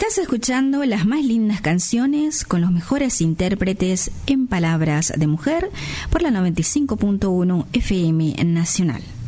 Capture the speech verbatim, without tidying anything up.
Estás escuchando las más lindas canciones con los mejores intérpretes en palabras de mujer por la noventa y cinco punto uno F M Nacional.